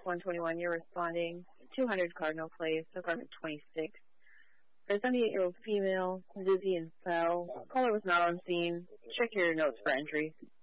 121, you're responding. 200 Cardinal Place, apartment 26. For a 78-year-old female, dizzy and foul. Caller was not on scene. Check your notes for entry.